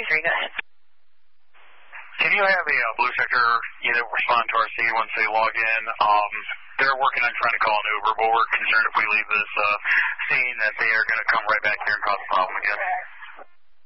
3, go ahead. Can you have a Blue Sector unit respond to our scene once they log in? They're working on trying to call an Uber, but we're concerned if we leave this scene that they are going to come right back here and cause a problem again.